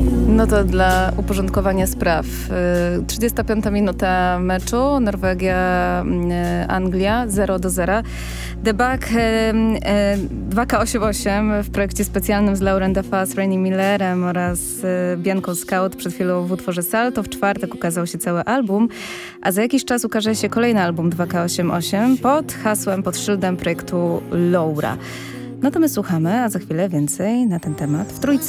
No to dla uporządkowania spraw. 35 minuta meczu. Norwegia, Anglia 0-0. The Back 2K88 w projekcie specjalnym z Lauren Dafa, z Rainy Millerem oraz Bianką Scout przed chwilą w utworze Salto. W czwartek ukazał się cały album, a za jakiś czas ukaże się kolejny album 2K88 pod hasłem, pod szyldem projektu Laura. No to my słuchamy, a za chwilę więcej na ten temat w Trójce.